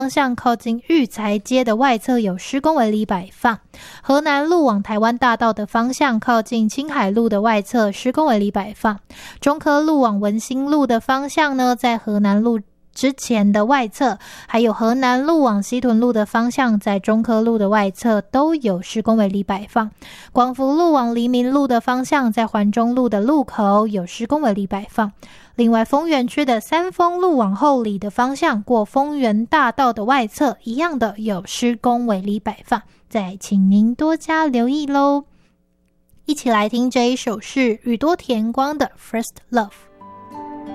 方向靠近育才街的外侧有施工围篱摆放，河南路往台湾大道的方向靠近青海路的外侧施工围篱摆放，中科路往文心路的方向呢，在河南路之前的外侧，还有河南路往西屯路的方向，在中科路的外侧都有施工围篱摆放。广福路往黎明路的方向，在环中路的路口有施工围篱摆放。另外，丰原区的三丰路往后里的方向，过丰原大道的外侧，一样的有施工围篱摆放，再请您多加留意咯。一起来听这一首是宇多田光的 First Love。